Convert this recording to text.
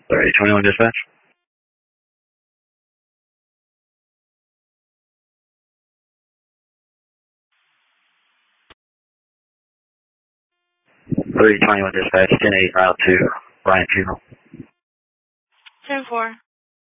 3021 dispatch. 3021 dispatch, 10-8 route to Bryant Funeral. 10-4.